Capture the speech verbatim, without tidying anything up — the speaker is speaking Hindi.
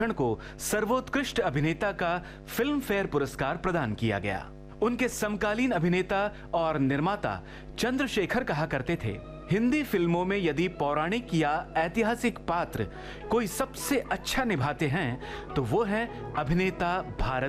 को सर्वोत्कृष्ट अभिनेता का फिल्म फेयर पुरस्कार प्रदान किया गया। उनके समकालीन अभिनेता और निर्माता चंद्रशेखर कहा करते थे, हिंदी फिल्मों में यदि पौराणिक या ऐतिहासिक पात्र कोई सबसे अच्छा निभाते हैं तो वो है अभिनेता भारत